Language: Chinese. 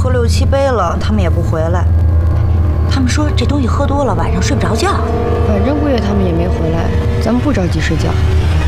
喝6、7杯了，他们也不回来。他们说这东西喝多了晚上睡不着觉。 反正顾月他们也没回来，咱们不着急睡觉。